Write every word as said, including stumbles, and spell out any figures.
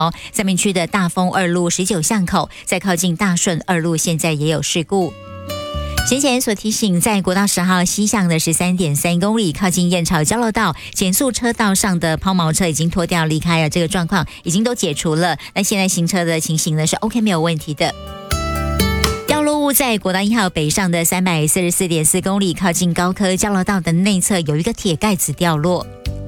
三民区的大丰二路十九巷口，在靠近大顺二路，现在也有事故。先前所提醒，在国道十号西向的 十三点三公里，靠近燕巢交流道减速车道上的抛锚车已经脱掉离开了，这个状况已经都解除了。那现在行车的情形呢是 OK 没有问题的。掉落物在国道一号北上的 三百四十四点四公里，靠近高科交流道的内侧有一个铁盖子掉落。